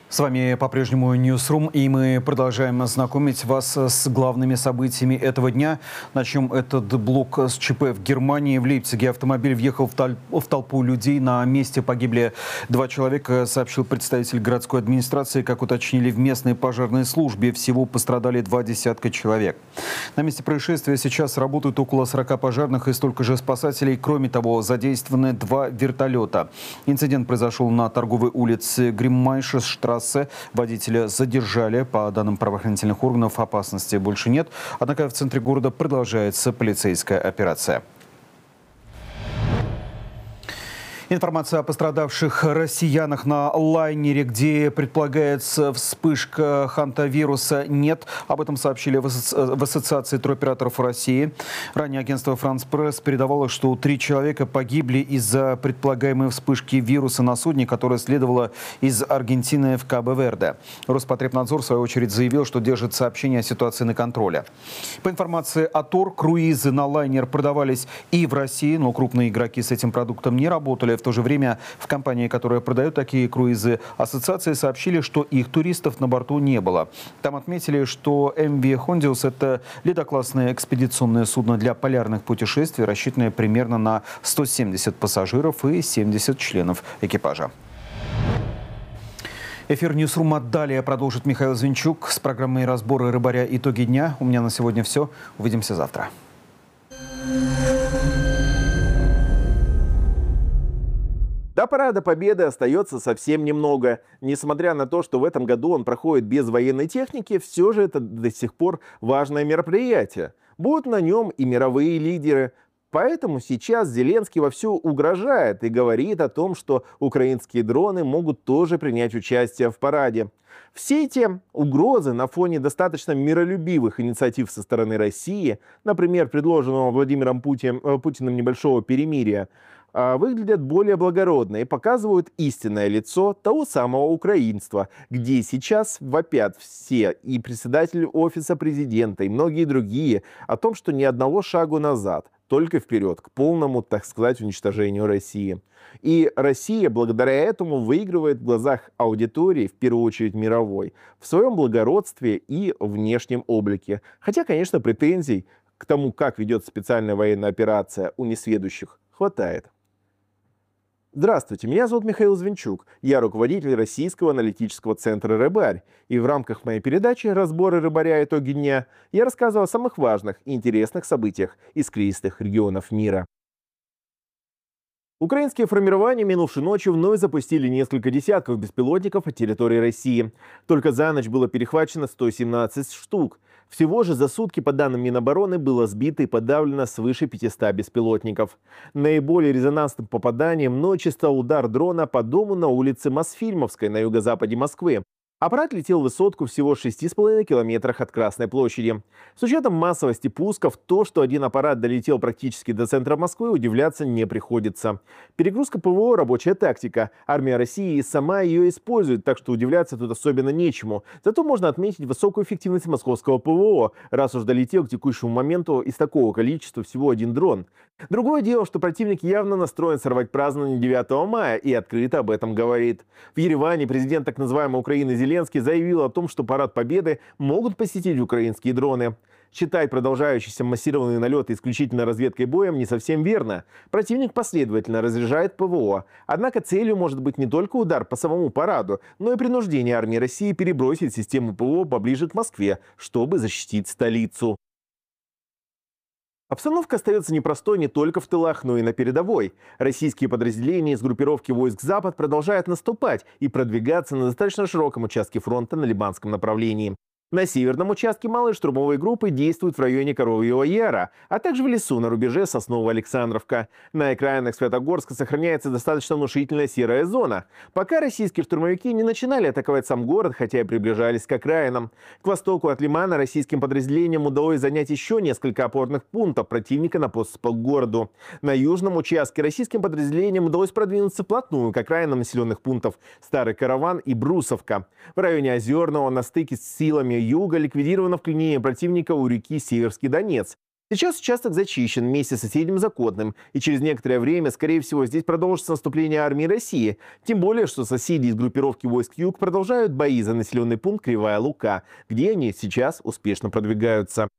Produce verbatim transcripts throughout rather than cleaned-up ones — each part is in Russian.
С вами по-прежнему Newsroom, и мы продолжаем знакомить вас с главными событиями этого дня. Начнем этот блок с ЧП в Германии. В Лейпциге автомобиль въехал в, толь... в толпу людей. На месте погибли два человека, сообщил представитель городской администрации. Как уточнили в местной пожарной службе, всего пострадали два десятка человек. На месте происшествия сейчас работают около сорока пожарных и столько же спасателей. Кроме того, задействованы два вертолета. Инцидент произошел на торговой улице Гриммайшесштрассе. Водителя задержали. По данным правоохранительных органов, опасности больше нет. Однако в центре города продолжается полицейская операция. Информация о пострадавших россиянах на лайнере, где предполагается вспышка хантавируса, нет. Об этом сообщили в Ассоциации туроператоров России. Ранее агентство «Франс Пресс» передавало, что три человека погибли из-за предполагаемой вспышки вируса на судне, которое следовало из Аргентины в Кабо-Верде. Роспотребнадзор, в свою очередь, заявил, что держит сообщение о ситуации на контроле. По информации АТОР, круизы на лайнер продавались и в России, но крупные игроки с этим продуктом не работали. В то же время в компании, которая продает такие круизы, ассоциации сообщили, что их туристов на борту не было. Там отметили, что эм ви Хондиус – это ледоклассное экспедиционное судно для полярных путешествий, рассчитанное примерно на сто семьдесят пассажиров и семьдесят членов экипажа. Эфир Ньюсрума далее продолжит Михаил Звинчук с программой разбора рыбаря «Итоги дня». У меня на сегодня все. Увидимся завтра. До Парада Победы остается совсем немного. Несмотря на то, что в этом году он проходит без военной техники, все же это до сих пор важное мероприятие. Будут на нем и мировые лидеры. Поэтому сейчас Зеленский вовсю угрожает и говорит о том, что украинские дроны могут тоже принять участие в параде. Все эти угрозы на фоне достаточно миролюбивых инициатив со стороны России, например, предложенного Владимиром Путин, Путиным небольшого перемирия, выглядят более благородно и показывают истинное лицо того самого украинства, где сейчас вопят все, и председатель офиса президента, и многие другие, о том, что ни одного шагу назад, только вперед, к полному, так сказать, уничтожению России. И Россия благодаря этому выигрывает в глазах аудитории, в первую очередь мировой, в своем благородстве и внешнем облике. Хотя, конечно, претензий к тому, как ведется специальная военная операция, у несведущих хватает. Здравствуйте, меня зовут Михаил Звинчук, я руководитель российского аналитического центра «Рыбарь», и в рамках моей передачи «Разборы рыбаря. Итоги дня» я рассказываю о самых важных и интересных событиях из кризисных регионов мира. Украинские формирования минувшей ночью вновь запустили несколько десятков беспилотников от территории России. Только за ночь было перехвачено сто семнадцать штук. Всего же за сутки, по данным Минобороны, было сбито и подавлено свыше пятисот беспилотников. Наиболее резонансным попаданием ночи стал удар дрона по дому на улице Мосфильмовской на юго-западе Москвы. Аппарат летел в высотку всего в шести с половиной километрах от Красной площади. С учетом массовости пусков, то, что один аппарат долетел практически до центра Москвы, удивляться не приходится. Перегрузка ПВО – рабочая тактика. Армия России сама ее использует, так что удивляться тут особенно нечему. Зато можно отметить высокую эффективность московского ПВО, раз уж долетел к текущему моменту из такого количества всего один дрон. Другое дело, что противник явно настроен сорвать празднование девятого мая и открыто об этом говорит. В Ереване президент так называемой Украины Зеленский заявил о том, что парад Победы могут посетить украинские дроны. Считать продолжающиеся массированные налеты исключительно разведкой боем не совсем верно. Противник последовательно разряжает ПВО. Однако целью может быть не только удар по самому параду, но и принуждение армии России перебросить систему ПВО поближе к Москве, чтобы защитить столицу. Обстановка остается непростой не только в тылах, но и на передовой. Российские подразделения из группировки войск «Запад» продолжают наступать и продвигаться на достаточно широком участке фронта на Лиманском направлении. На северном участке малые штурмовые группы действуют в районе Коровьего Яра, а также в лесу на рубеже Сосново-Александровка. На окраинах Святогорска сохраняется достаточно внушительная серая зона. Пока российские штурмовики не начинали атаковать сам город, хотя и приближались к окраинам. К востоку от Лимана российским подразделениям удалось занять еще несколько опорных пунктов противника на подступах к городу. На южном участке российским подразделениям удалось продвинуться вплотную к окраинам населенных пунктов Старый Караван и Брусовка. В районе Озерного на стыке с силами юга ликвидировано вклинение противника у реки Северский Донец. Сейчас участок зачищен вместе с соседним Закотным, и через некоторое время, скорее всего, здесь продолжится наступление армии России. Тем более, что соседи из группировки войск Юг продолжают бои за населенный пункт Кривая Лука, где они сейчас успешно продвигаются.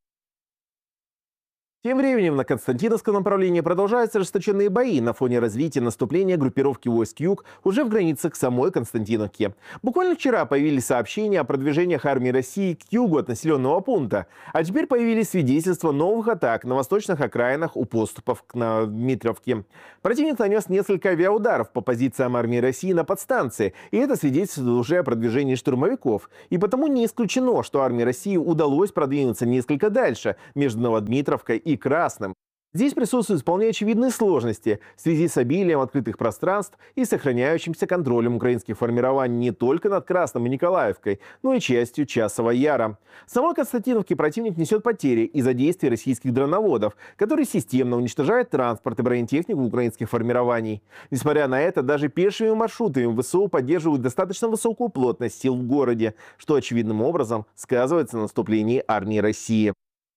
Тем временем на Константиновском направлении продолжаются ожесточенные бои на фоне развития наступления группировки войск Юг уже в границах самой Константиновки. Буквально вчера появились сообщения о продвижениях армии России к югу от населенного пункта, а теперь появились свидетельства новых атак на восточных окраинах у подступов к Дмитровке. Противник нанес несколько авиаударов по позициям армии России на подстанции, и это свидетельствует уже о продвижении штурмовиков. И потому не исключено, что армии России удалось продвинуться несколько дальше между Новодмитровкой и Красным. Здесь присутствуют вполне очевидные сложности в связи с обилием открытых пространств и сохраняющимся контролем украинских формирований не только над Красным и Николаевкой, но и частью Часового Яра. В самой Константиновке противник несет потери из-за действий российских дроноводов, которые системно уничтожают транспорт и бронетехнику украинских формирований. Несмотря на это, даже пешими маршрутами ВСУ поддерживают достаточно высокую плотность сил в городе, что очевидным образом сказывается на наступлении армии России.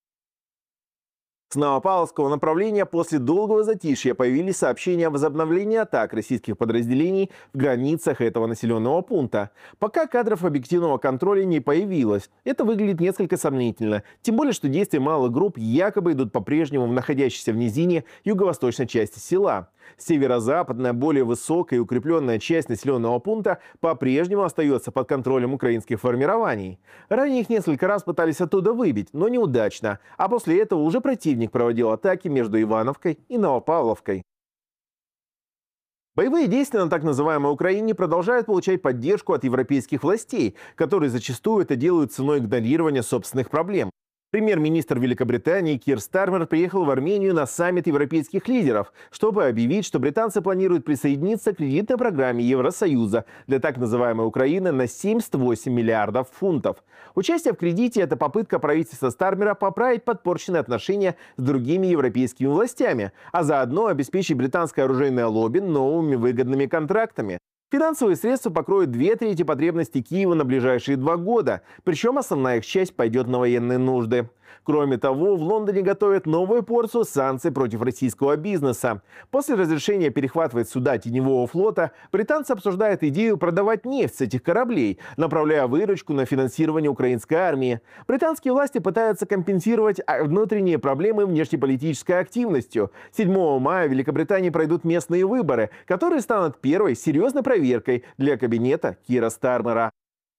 С Новопавловского направления после долгого затишья появились сообщения о возобновлении атак российских подразделений в границах этого населенного пункта. Пока кадров объективного контроля не появилось. Это выглядит несколько сомнительно. Тем более, что действия малых групп якобы идут по-прежнему в находящейся в низине юго-восточной части села. Северо-западная, более высокая и укрепленная часть населенного пункта по-прежнему остается под контролем украинских формирований. Ранее их несколько раз пытались оттуда выбить, но неудачно. А после этого уже противник проводил атаки между Ивановкой и Новопавловкой. Боевые действия на так называемой Украине продолжают получать поддержку от европейских властей, которые зачастую это делают ценой игнорирования собственных проблем. Премьер-министр Великобритании Кир Стармер приехал в Армению на саммит европейских лидеров, чтобы объявить, что британцы планируют присоединиться к кредитной программе Евросоюза для так называемой Украины на семьдесят восемь миллиардов фунтов. Участие в кредите – это попытка правительства Стармера поправить подпорченные отношения с другими европейскими властями, а заодно обеспечить британское оружейное лобби новыми выгодными контрактами. Финансовые средства покроют две трети потребностей Киева на ближайшие два года, причем основная их часть пойдет на военные нужды. Кроме того, в Лондоне готовят новую порцию санкций против российского бизнеса. После разрешения перехватывать суда теневого флота, британцы обсуждают идею продавать нефть с этих кораблей, направляя выручку на финансирование украинской армии. Британские власти пытаются компенсировать внутренние проблемы внешнеполитической активностью. седьмого мая в Великобритании пройдут местные выборы, которые станут первой серьезной проверкой для кабинета Кира Стармера.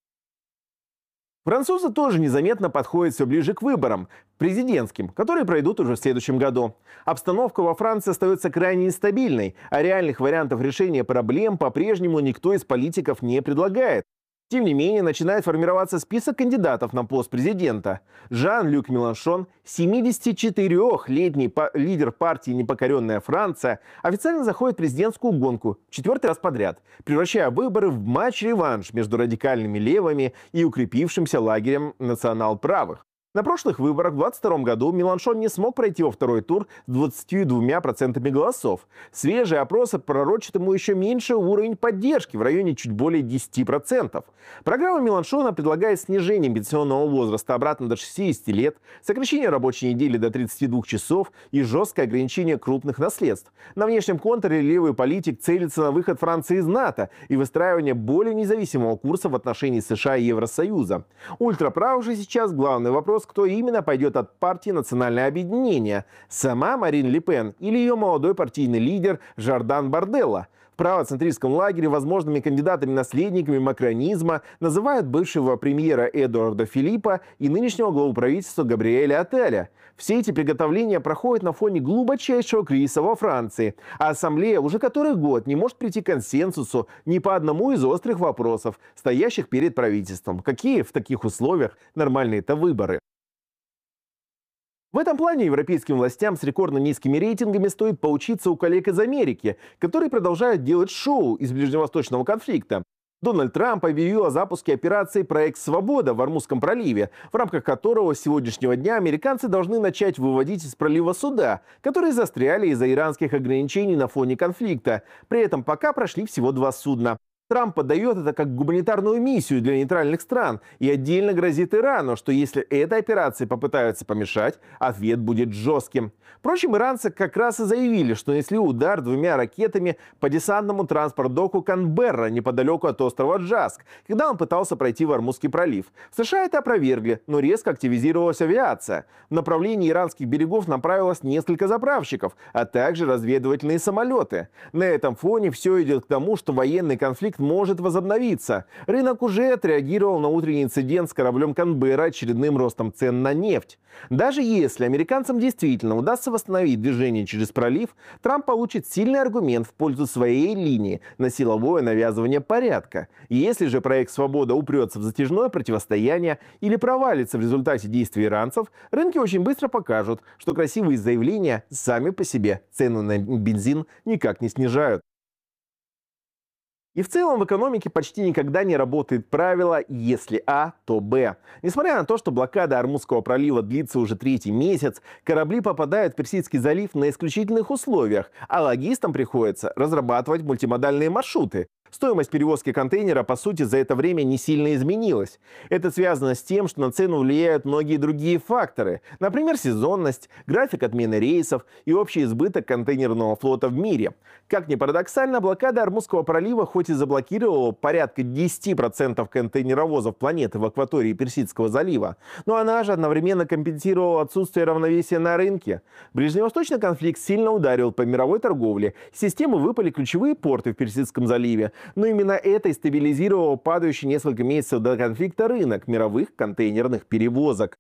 Французы тоже незаметно подходят все ближе к выборам, президентским, которые пройдут уже в следующем году. Обстановка во Франции остается крайне нестабильной, а реальных вариантов решения проблем по-прежнему никто из политиков не предлагает. Тем не менее, начинает формироваться список кандидатов на пост президента. Жан-Люк Меланшон, семидесятичетырёхлетний лидер партии «Непокоренная Франция», официально заходит в президентскую гонку четвертый раз подряд, превращая выборы в матч-реванш между радикальными левыми и укрепившимся лагерем национал-правых. На прошлых выборах в двадцать втором году Меланшон не смог пройти во второй тур с двадцатью двумя процентами голосов. Свежие опросы пророчат ему еще меньший уровень поддержки в районе чуть более десяти процентов. Программа Меланшона предлагает снижение пенсионного возраста обратно до шестидесяти лет, сокращение рабочей недели до тридцати двух часов и жесткое ограничение крупных наследств. На внешнем контуре левый политик целится на выход Франции из НАТО и выстраивание более независимого курса в отношении США и Евросоюза. Ультраправых же сейчас главный вопрос, кто именно пойдет от партии «Национальное объединение» – сама Марин Ле Пен или ее молодой партийный лидер Жордан Барделла. В правоцентристском лагере возможными кандидатами-наследниками макронизма называют бывшего премьера Эдуарда Филиппа и нынешнего главу правительства Габриэля Атталя. Все эти приготовления проходят на фоне глубочайшего кризиса во Франции, а Ассамблея уже который год не может прийти к консенсусу ни по одному из острых вопросов, стоящих перед правительством. Какие в таких условиях нормальные-то выборы? В этом плане европейским властям с рекордно низкими рейтингами стоит поучиться у коллег из Америки, которые продолжают делать шоу из ближневосточного конфликта. Дональд Трамп объявил о запуске операции «Проект Свобода» в Ормузском проливе, в рамках которого с сегодняшнего дня американцы должны начать выводить из пролива суда, которые застряли из-за иранских ограничений на фоне конфликта. При этом пока прошли всего два судна. Трамп подает это как гуманитарную миссию для нейтральных стран и отдельно грозит Ирану, что если этой операции попытаются помешать, ответ будет жестким. Впрочем, иранцы как раз и заявили, что нанесли удар двумя ракетами по десантному транспорт-доку Канберра неподалеку от острова Джаск, когда он пытался пройти в Ормузский пролив. В США это опровергли, но резко активизировалась авиация. В направлении иранских берегов направилось несколько заправщиков, а также разведывательные самолеты. На этом фоне все идет к тому, что военный конфликт может возобновиться. Рынок уже отреагировал на утренний инцидент с кораблем Канберра очередным ростом цен на нефть. Даже если американцам действительно удастся восстановить движение через пролив, Трамп получит сильный аргумент в пользу своей линии на силовое навязывание порядка. И если же проект «Свобода» упрется в затяжное противостояние или провалится в результате действий иранцев, рынки очень быстро покажут, что красивые заявления сами по себе цену на бензин никак не снижают. И в целом в экономике почти никогда не работает правило «если А, то Б». Несмотря на то, что блокада Ормузского пролива длится уже третий месяц, корабли попадают в Персидский залив на исключительных условиях, а логистам приходится разрабатывать мультимодальные маршруты. Стоимость перевозки контейнера, по сути, за это время не сильно изменилась. Это связано с тем, что на цену влияют многие другие факторы. Например, сезонность, график отмены рейсов и общий избыток контейнерного флота в мире. Как ни парадоксально, блокада Ормузского пролива хоть и заблокировала порядка десяти процентов контейнеровозов планеты в акватории Персидского залива, но она же одновременно компенсировала отсутствие равновесия на рынке. Ближневосточный конфликт сильно ударил по мировой торговле. Из системы выпали ключевые порты в Персидском заливе. Но именно это и стабилизировало падающий несколько месяцев до конфликта рынок мировых контейнерных перевозок.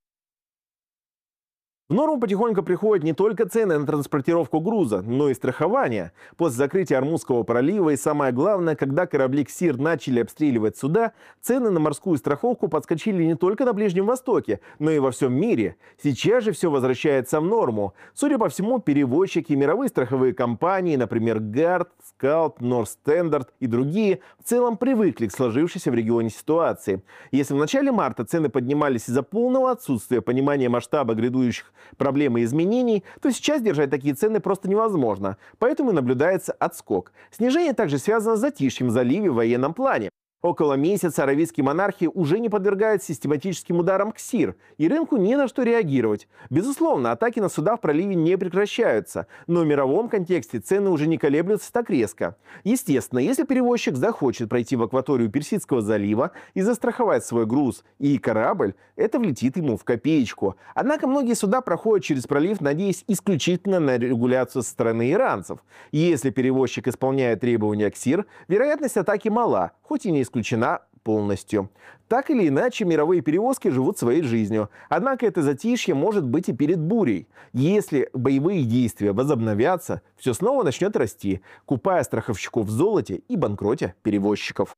В норму потихоньку приходят не только цены на транспортировку груза, но и страхование. После закрытия Ормузского пролива и, самое главное, когда корабли «Ксир» начали обстреливать суда, цены на морскую страховку подскочили не только на Ближнем Востоке, но и во всем мире. Сейчас же все возвращается в норму. Судя по всему, перевозчики, мировые страховые компании, например, Гард, Скаут, North Standard и другие, в целом привыкли к сложившейся в регионе ситуации. Если в начале марта цены поднимались из-за полного отсутствия понимания масштаба грядущих проблем и изменений, то сейчас держать такие цены просто невозможно. Поэтому и наблюдается отскок. Снижение также связано с затишьем в заливе в военном плане. Около месяца аравийские монархи уже не подвергают систематическим ударам КСИР, и рынку не на что реагировать. Безусловно, атаки на суда в проливе не прекращаются, но в мировом контексте цены уже не колеблются так резко. Естественно, если перевозчик захочет пройти в акваторию Персидского залива и застраховать свой груз и корабль, это влетит ему в копеечку. Однако многие суда проходят через пролив, надеясь исключительно на регуляцию со стороны иранцев. Если перевозчик исполняет требования КСИР, вероятность атаки мала, хоть и не исключена полностью. Так или иначе, мировые перевозки живут своей жизнью. Однако это затишье может быть и перед бурей. Если боевые действия возобновятся, все снова начнет расти, купая страховщиков в золоте и банкроте перевозчиков.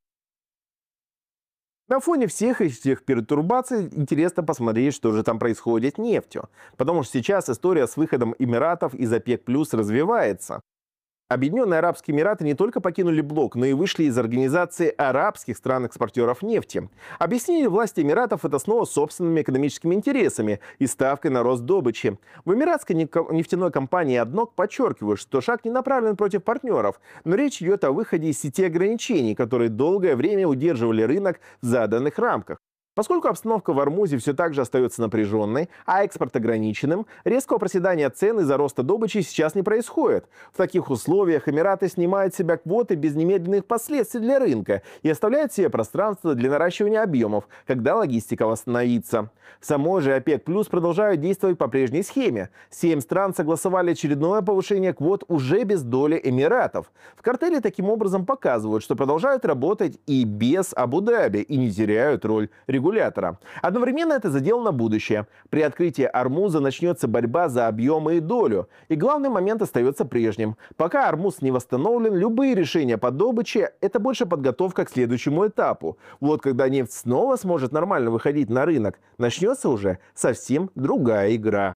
На фоне всех этих пертурбаций интересно посмотреть, что же там происходит с нефтью. Потому что сейчас история с выходом Эмиратов из ОПЕК+ развивается. Объединенные Арабские Эмираты не только покинули блок, но и вышли из организации арабских стран-экспортеров нефти. Объяснили власти Эмиратов это снова собственными экономическими интересами и ставкой на рост добычи. В эмиратской нефтяной компании «Аднок» подчеркивают, что шаг не направлен против партнеров, но речь идет о выходе из сети ограничений, которые долгое время удерживали рынок в заданных рамках. Поскольку обстановка в Ормузе все так же остается напряженной, а экспорт ограниченным, резкого проседания цен из-за роста добычи сейчас не происходит. В таких условиях Эмираты снимают с себя квоты без немедленных последствий для рынка и оставляют себе пространство для наращивания объемов, когда логистика восстановится. В самой же ОПЕК+ продолжают действовать по прежней схеме. Семь стран согласовали очередное повышение квот уже без доли Эмиратов. В картеле таким образом показывают, что продолжают работать и без Абу-Даби и не теряют роль регулятора. регулятора. Одновременно это задел на будущее. При открытии Ормуза начнется борьба за объемы и долю. И главный момент остается прежним. Пока Ормуз не восстановлен, любые решения по добыче – это больше подготовка к следующему этапу. Вот когда нефть снова сможет нормально выходить на рынок, начнется уже совсем другая игра.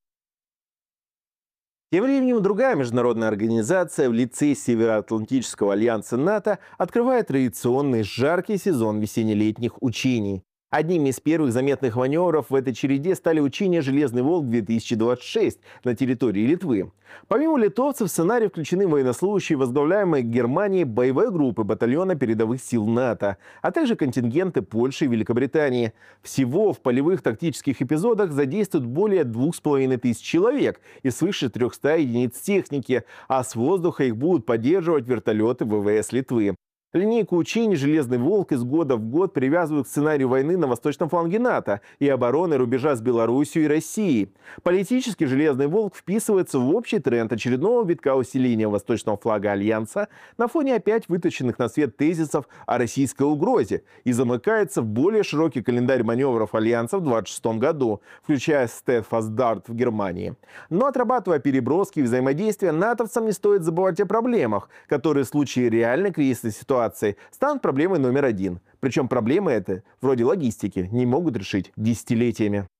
Тем временем другая международная организация в лице Североатлантического альянса НАТО открывает традиционный жаркий сезон весенне-летних учений. Одними из первых заметных маневров в этой череде стали учения «Железный волк-две тысячи двадцать шесть» на территории Литвы. Помимо литовцев в сценарий включены военнослужащие, возглавляемые Германией боевой группы батальона передовых сил НАТО, а также контингенты Польши и Великобритании. Всего в полевых тактических эпизодах задействуют более двух с половиной тысяч человек и свыше трёхсот единиц техники, а с воздуха их будут поддерживать вертолеты ВВС Литвы. Линейку учений «Железный волк» из года в год привязывают к сценарию войны на восточном фланге НАТО и обороны рубежа с Белоруссией и Россией. Политически «Железный волк» вписывается в общий тренд очередного витка усиления восточного флага Альянса на фоне опять вытащенных на свет тезисов о российской угрозе и замыкается в более широкий календарь маневров Альянса в две тысячи двадцать шестом году, включая Steadfast Dart в Германии. Но отрабатывая переброски и взаимодействия, натовцам не стоит забывать о проблемах, которые в случае реальной кризисной ситуации станут проблемой номер один. Причем проблемы эти, вроде логистики, не могут решить десятилетиями.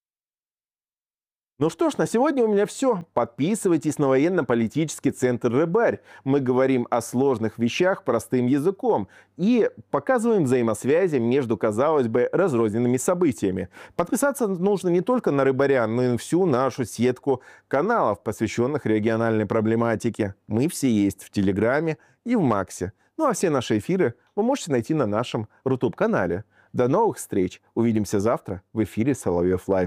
Ну что ж, на сегодня у меня все. Подписывайтесь на военно-политический центр «Рыбарь». Мы говорим о сложных вещах простым языком и показываем взаимосвязи между, казалось бы, разрозненными событиями. Подписаться нужно не только на «Рыбаря», но и на всю нашу сетку каналов, посвященных региональной проблематике. Мы все есть в Телеграме и в Максе. Ну а все наши эфиры вы можете найти на нашем Рутуб-канале. До новых встреч. Увидимся завтра в эфире Соловьев Лайв.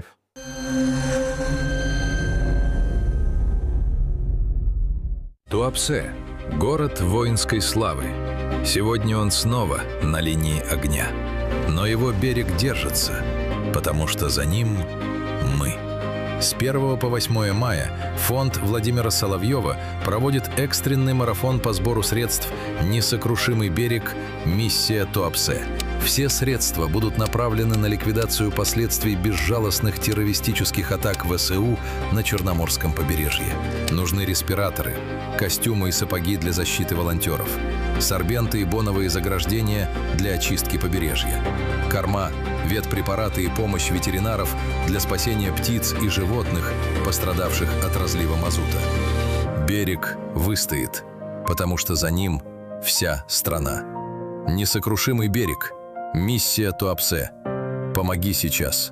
Туапсе – город воинской славы. Сегодня он снова на линии огня. Но его берег держится, потому что за ним мы. С первого по восьмое мая фонд Владимира Соловьева проводит экстренный марафон по сбору средств «Несокрушимый берег. Миссия Туапсе». Все средства будут направлены на ликвидацию последствий безжалостных террористических атак ВСУ на Черноморском побережье. Нужны респираторы, костюмы и сапоги для защиты волонтеров, сорбенты и боновые заграждения для очистки побережья, корма, ветпрепараты и помощь ветеринаров для спасения птиц и животных, пострадавших от разлива мазута. Берег выстоит, потому что за ним вся страна. Несокрушимый берег. Миссия Туапсе. Помоги сейчас.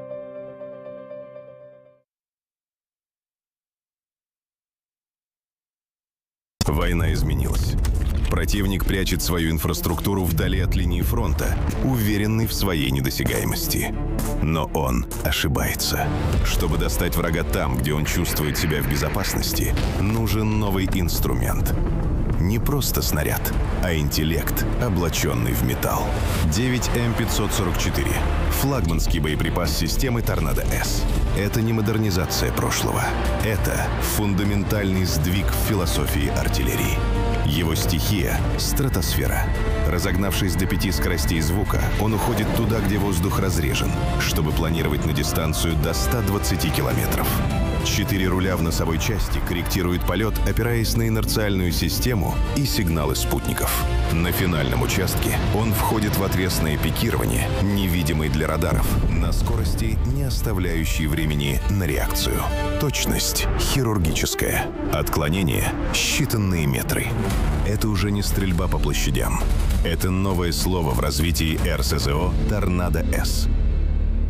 Война изменилась. Противник прячет свою инфраструктуру вдали от линии фронта, уверенный в своей недосягаемости. Но он ошибается. Чтобы достать врага там, где он чувствует себя в безопасности, нужен новый инструмент. Не просто снаряд, а интеллект, облаченный в металл. девять эм пятьсот сорок четыре. Флагманский боеприпас системы Торнадо-С. Это не модернизация прошлого. Это фундаментальный сдвиг в философии артиллерии. Его стихия — стратосфера. Разогнавшись до пяти скоростей звука, он уходит туда, где воздух разрежен, чтобы планировать на дистанцию до ста двадцати километров. Четыре руля в носовой части корректируют полет, опираясь на инерциальную систему и сигналы спутников. На финальном участке он входит в отвесное пикирование, невидимый для радаров, на скорости, не оставляющей времени на реакцию. Точность хирургическая. Отклонение — считанные метры. Это уже не стрельба по площадям. Это новое слово в развитии эр эс зэ о «Торнадо-С».